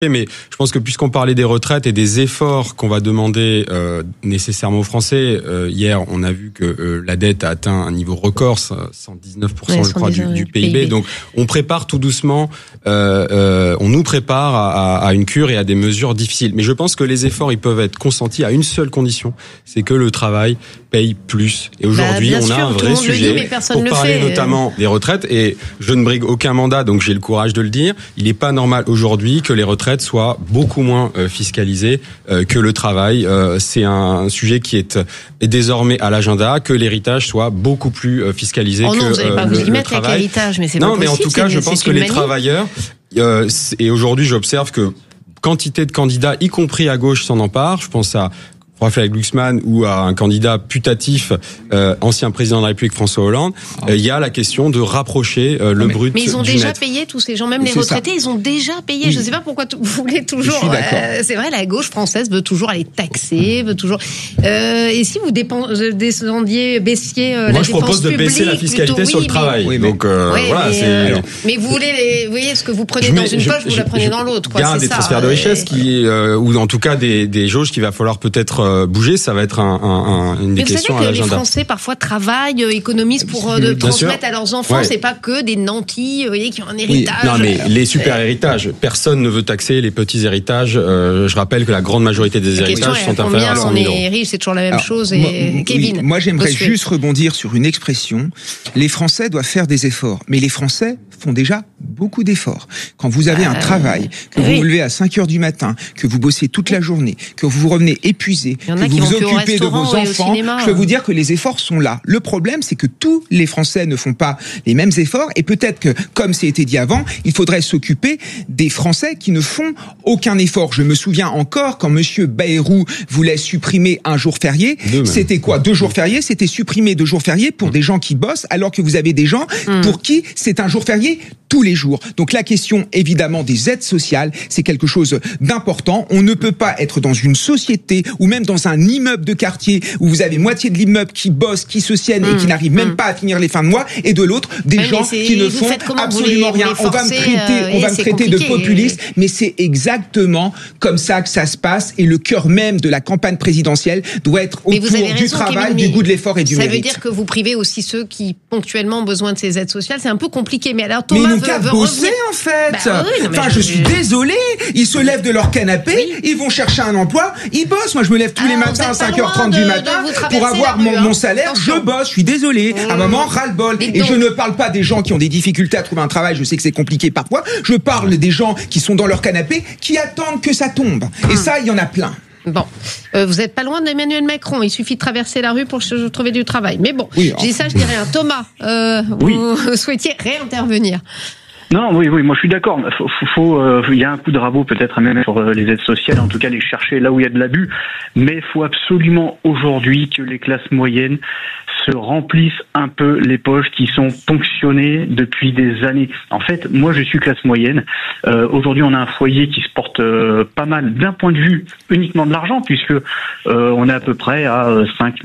Mais je pense que puisqu'on parlait des retraites et des efforts qu'on va demander nécessairement aux Français, hier on a vu que la dette a atteint un niveau record, 119% je crois du PIB. Donc on prépare tout doucement, on nous prépare à une cure et à des mesures difficiles. Mais je pense que les efforts ils peuvent être consentis à une seule condition, c'est que le travail paye plus. Et aujourd'hui on a un vrai sujet pour parler notamment des retraites. Et je ne brigue aucun mandat, donc j'ai le courage de le dire. Il n'est pas normal aujourd'hui que les retraites soit beaucoup moins fiscalisé que le travail. C'est un sujet qui est désormais à l'agenda, que l'héritage soit beaucoup plus fiscalisé que vous n'allez pas vous y mettre avec l'héritage, mais c'est non, pas mais possible, en tout cas, je pense que les travailleurs, et aujourd'hui j'observe que quantité de candidats, y compris à gauche, s'en emparent. Je pense à Raphaël Glucksmann ou à un candidat putatif, ancien président de la République François Hollande, il y a la question de rapprocher le brut. Mais ils ont du déjà net. payé tous ces gens, même les retraités, ils ont déjà payé. Oui. Je ne sais pas pourquoi vous voulez toujours. C'est vrai, la gauche française veut toujours aller taxer, veut toujours. Et si vous baissiez la dépense publique, moi je propose de baisser la fiscalité sur le travail. Oui, donc voilà, c'est. Mais vous voyez ce que vous prenez dans une poche, vous la prenez dans l'autre. Il y a des transferts de richesse ou en tout cas des jauges qu'il va falloir peut-être bouger, ça va être une des questions à l'agenda. Vous savez que les Français parfois travaillent, économisent pour transmettre à leurs enfants. Ouais. C'est pas que des nantis, qui ont un héritage. Oui. Non, mais les super héritages, personne ne veut taxer les petits héritages. Je rappelle que la grande majorité des héritages sont inférieurs à 100 000 euros. On est riche, c'est toujours la même chose. Et Kevin, moi j'aimerais juste rebondir sur une expression. Les Français doivent faire des efforts, mais les Français font déjà beaucoup d'efforts. Quand vous avez un travail, que vous vous levez à 5h du matin, que vous bossez toute la journée, que vous revenez épuisé, que vous vous occupez de vos enfants, je peux vous dire que les efforts sont là. Le problème, c'est que tous les Français ne font pas les mêmes efforts et peut-être que, comme c'est été dit avant, il faudrait s'occuper des Français qui ne font aucun effort. Je me souviens encore quand monsieur Bayrou voulait supprimer un jour férié. C'était quoi? 2 jours fériés? C'était supprimer 2 jours fériés pour des gens qui bossent alors que vous avez des gens pour qui c'est un jour férié tous les jours. Donc la question, évidemment, des aides sociales, c'est quelque chose d'important. On ne peut pas être dans une société ou même dans un immeuble de quartier où vous avez moitié de l'immeuble qui bosse, qui se sienne et qui n'arrive même pas à finir les fins de mois, et de l'autre, des gens qui ne font absolument rien. On va me traiter de populiste, mais c'est exactement comme ça que ça se passe, et le cœur même de la campagne présidentielle doit être autour du travail, du goût de l'effort et du mérite. Ça veut dire que vous privez aussi ceux qui ponctuellement ont besoin de ces aides sociales. C'est un peu compliqué, mais alors Thomas qu'à bosser en fait. Je suis désolé, ils se lèvent de leur canapé, ils vont chercher un emploi, ils bossent. Moi je me lève tous les matins à 5h30 du matin pour avoir mon salaire, je bosse, je suis désolé. À un moment, ras-le-bol. Et je ne parle pas des gens qui ont des difficultés à trouver un travail, je sais que c'est compliqué parfois, je parle des gens qui sont dans leur canapé, qui attendent que ça tombe. Et ça, il y en a plein. Bon, vous n'êtes pas loin d'Emmanuel Macron. Il suffit de traverser la rue pour trouver du travail. Mais bon, je dirais un Thomas, vous souhaitiez réintervenir. Non, oui, moi je suis d'accord. Il y a un coup de rabot peut-être à même sur les aides sociales, en tout cas les chercher là où il y a de l'abus. Mais il faut absolument aujourd'hui que les classes moyennes se remplissent un peu les poches qui sont ponctionnées depuis des années. En fait, moi je suis classe moyenne. Aujourd'hui, on a un foyer qui se porte pas mal d'un point de vue uniquement de l'argent, puisque on est à peu près à 5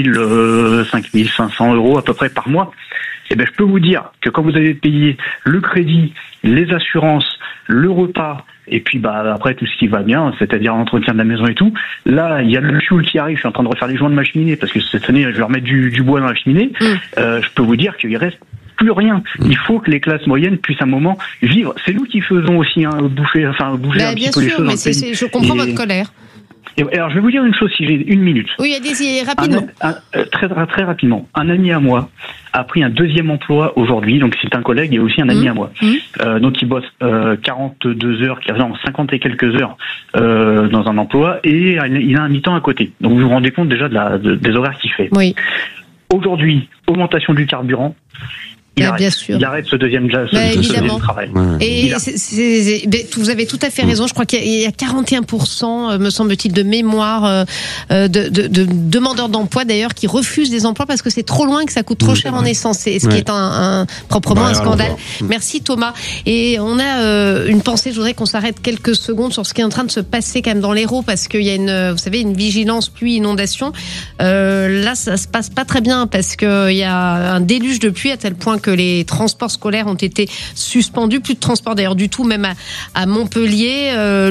500 euros à peu près par mois. Eh ben, je peux vous dire que quand vous avez payé le crédit, les assurances, le repas, et puis après tout ce qui va bien, c'est-à-dire l'entretien de la maison et tout, là il y a le fioul qui arrive. Je suis en train de refaire les joints de ma cheminée parce que cette année je vais remettre du bois dans la cheminée. Je peux vous dire qu'il reste plus rien. Il faut que les classes moyennes puissent à un moment vivre. C'est nous qui faisons aussi bouger un petit peu les choses dans le pays. Je comprends votre colère. Et alors, je vais vous dire une chose, si j'ai 1 minute. Oui, allez-y, rapidement. Très rapidement. Un ami à moi a pris un 2e emploi aujourd'hui, donc c'est un collègue et aussi un ami à moi. Donc il bosse 42 heures, 50 et quelques heures dans un emploi, et il a un mi-temps à côté. Donc vous vous rendez compte déjà des horaires qu'il fait. Oui. Aujourd'hui, augmentation du carburant. Il arrête ce deuxième travail. Et vous avez tout à fait raison. Je crois qu'il y a 41%, me semble-t-il, de mémoire de demandeurs d'emploi d'ailleurs qui refusent des emplois parce que c'est trop loin, que ça coûte trop cher en essence. C'est ce qui est proprement un scandale. Merci Thomas. Et on a une pensée. Je voudrais qu'on s'arrête quelques secondes sur ce qui est en train de se passer quand même dans l'Hérault, parce qu'il y a une vigilance pluie inondation. Là, ça se passe pas très bien parce qu'il y a un déluge de pluie à tel point que les transports scolaires ont été suspendus. Plus de transport d'ailleurs du tout, même à Montpellier.